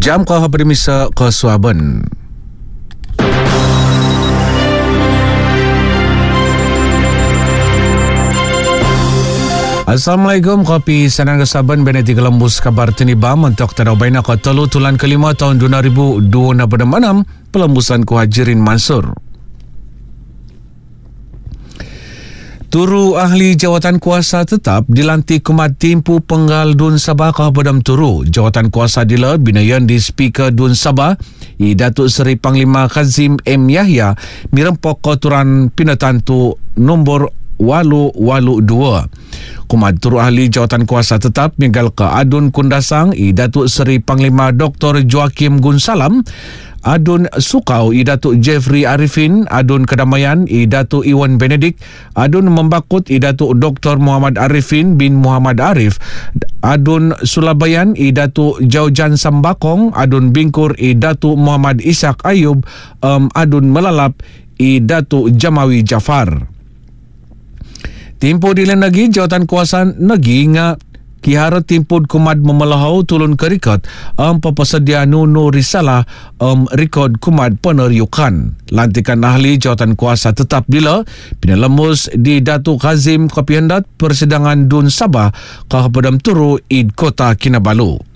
Jam kau permisa ke Suaben. Assalamualaikum, kopi Senang Kesaban Beneti Gelembus kabar tinibam untuk tadabaina ke telu tulan kelima tahun 2026 pelembusan ku Hajirin Mansur. Turu ahli jawatan kuasa tetap dilantik kumat timpu penggal Dun Sabah ke Badam Turu. Jawatan kuasa dila binayan di Speaker Dun Sabah I Datuk Seri Panglima Kazim M. Yahya mirempok koturan pinatantu nombor 882. Kumat turu ahli jawatan kuasa tetap minggal ke Adun Kundasang I Datuk Seri Panglima Dr. Joakim Gunsalam, Adun Sukau I Datuk Jeffrey Arifin, Adun Kedamaian I Datuk Iwan Benedik, Adun Membakut I Datuk Dr. Muhammad Arifin bin Muhammad Arif, Adun Sulabayan I Datuk Jaujan Sambakong, Adun Bingkur I Datuk Muhammad Ishak Ayub, Adun Melalap I Datuk Jamawi Jafar. Timpu dilan lagi jawatan kuasa negeri nga kihara timpud kumad memelahau tulun kerikat pepesedia nunu risalah rekod kumad peneriukan. Lantikan ahli jawatan kuasa tetap bila pinalemus di Datuk Kazim Kopihendat persidangan Dun Sabah ke Badam Turu Id Kota Kinabalu.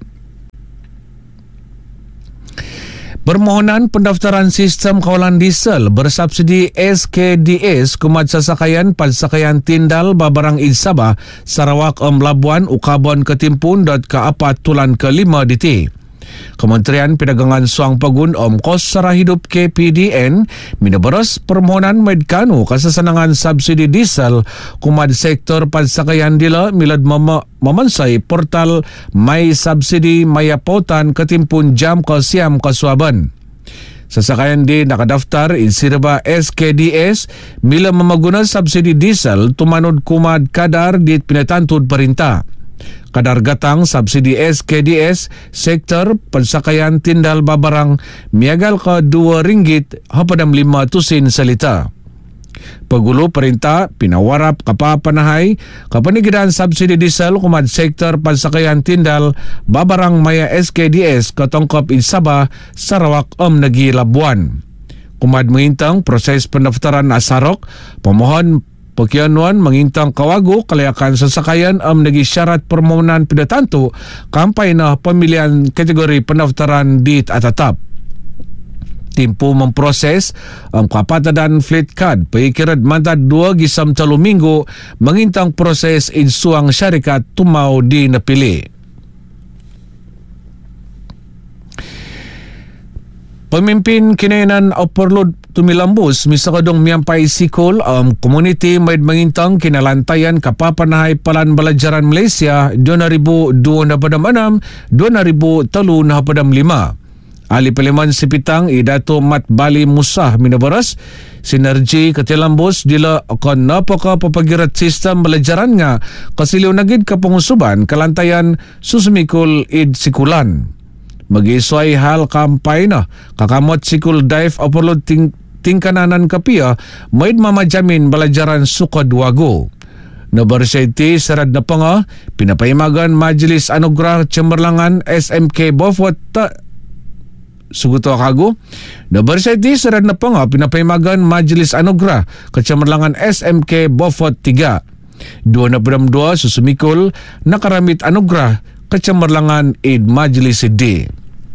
Permohonan pendaftaran sistem kawalan diesel bersubsidi SKDS kumat sasakayan pasakayan tindal babarang Id Sabah Sarawak Labuan Ukabon Ketimpun ke-4 tulan ke-5 DT. Kementerian Perdagangan Suang Pagun Kos Sara Hidup KPDN minabaras permohonan medkanu kasasanangan subsidi diesel kumad sektor pasakayan dila milad memansai portal May Subsidi Maya Pautan Ketimpun Jam ke Siam ke Suaben. Sasakayan di nakadaftar insirba SKDS mila memaguna subsidi diesel tumanud kumad kadar di pinatantud perintah. Kadar gatang subsidi SKDS sektor pensakayan tindal babarang miagal ke RM2 hapadam 5 tusin selita. Pegulu perintah pinawarap kapapanahay kapanigidan subsidi diesel kumad sektor pensakayan tindal babarang maya SKDS katongkop Id Sabah Sarawak Negi Labuan. Kumad mengintang proses pendaftaran asarok pemohon Pekianuan mengintang kawagu kelayakan sesakayan negi syarat permohonan pidatantu kampanye pemilihan kategori pendaftaran di atatap. Timpu memproses kapata dan fleet card perikirat mantat 2 gisam 3 minggu mengintang proses insuang syarikat tumau di nepili. Pemimpin kinainan Overload tumilambus misakadong miampai sikol community maid mengintang kinalantayan kapapanahay palan balajaran Malaysia 2026-2035. Ali Paliman Sipitang Idato Mat Bali Musah minabaras sinergi ketilambus dila kon napaka papagirat sistem belajaran nga kasiliw nagid kapangusuban kalantayan susumikol id sikulan. Mag-isuay hal kampay na kakamot sikul dive overload tingkananan kapia maid mamajamin balajaran sukad wago. Nabarsity sarad na panga pinapaimagan Majlis Anugerah Cemerlangan SMK Beaufort Suguto Kago. Nabarsity sarad na panga pinapaimagan Majlis Anugerah Kecemerlangan SMK Beaufort 3. 2022 susumikol nakaramit anugerah Kecemerlangan Id Majlis D.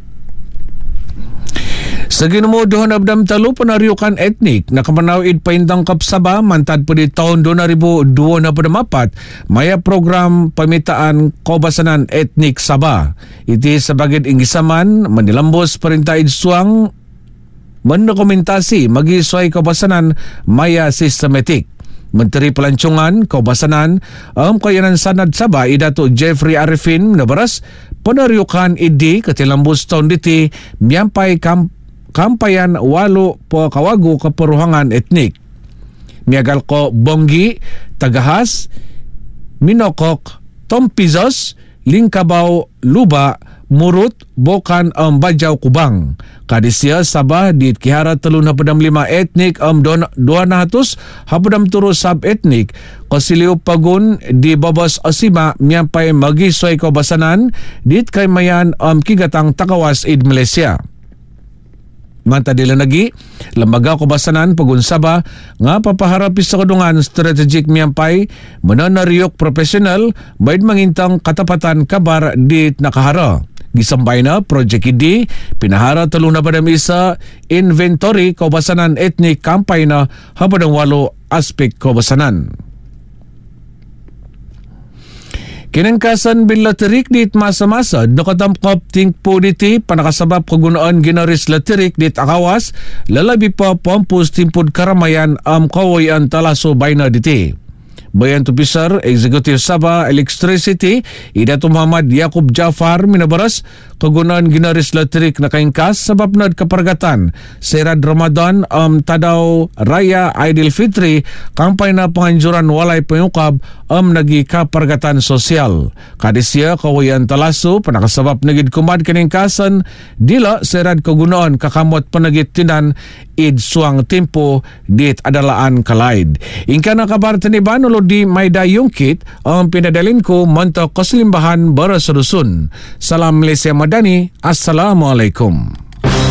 Saginumo 2023 penariukan etnik nakamanaw id paintang Kapsaba mantad po di tahun 2024 maya program pamitaan kaubasanan etnik Sabah. Iti sebagai inggisaman menilambos perintah id suang mendokumentasi magi-suay kaubasanan maya sistematik. Menteri Pelancongan, Kaubasanan, Kayanan Sanad Sabah, Datuk Jeffrey Arifin, nabaras, penariukan idi ketilambus tahun diti, miampai kampayan 8 po kawagu keperuhangan etnik. Miagal ko Bonggi, Tagahas, Minokok, Tompizos, Lingkabaw, Luba, Murut, Bokan, Bajau, Kubang. Kadisya Sabah di kihara 35 etnik 200 hapudam turu sub-etnik Kosilio Pagun di Babos Osima miampai magisoy kabasanan dit kay mayan kigatang takawas id Malaysia. Manta dila lagi, Lembaga Kabasanan Pagun Sabah nga papaharapi sa kadungan strategic miyampay mananariyok profesional baid mangintang katapatan kabar dit nakahara. Gisambay na Project ID, pinahara talong na padam isa inventory kabasanan ethnic kampay na hapadang 8 aspek kabasanan. Kinangkasan bilaterik dit masa-masa nakatamkap tingpo diti panakasabab kagunaan ginaris latirik dit akawas lalabi pa pampus timpod karamayan kawayan talaso bayna diti. Bayan Tupisar, Executive Sabah Electricity, Idato Muhammad Yaqub Jafar minabaras kagunaan ginaris latirik na kaingkas sabab nad kapargatan Serad Ramadan Tadaw Raya Aidil Fitri kampay na panganjuran walay pangukab nagi kapargatan sosyal. Kadisya kawayan talaso panakasabab nagid kumad kaningkasan dila Serad kagunaan kakamot panagit tinan id suang tempo dit adalaan kalaid. Ingka na kabar taniban di Maida Yungkit ang pinadalin ko monto Kasalimbahan Bara Salusun. Salam Malaysia Madani. Assalamualaikum.